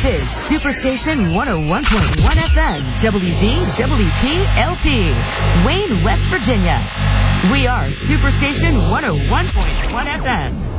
is Superstation 101.1 FM, WVWP LP, Wayne, West Virginia. We are Superstation 101.1 FM.